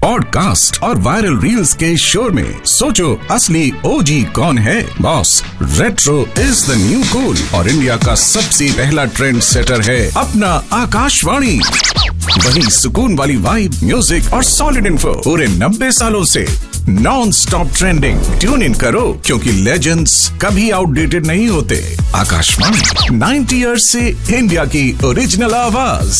Podcast और viral reels के शोर में सोचो असली ओजी कौन है। Boss, retro is the new cool और इंडिया का सबसे पहला ट्रेंड सेटर है अपना आकाशवाणी। वही सुकून वाली वाइब, म्यूजिक और सॉलिड इन्फो पूरे 90 सालों से non stop trending. Tune in करो क्योंकि लेजेंड्स कभी आउटडेटेड नहीं होते। आकाशवाणी 90 ईयर्स से इंडिया की ओरिजिनल आवाज।